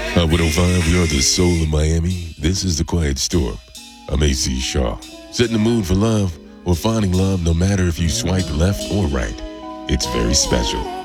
Hot 105, we are the soul of Miami. This is The Quiet Storm. I'm AC Shaw. Setting the mood for love or finding love no matter if you swipe left or right. It's very special.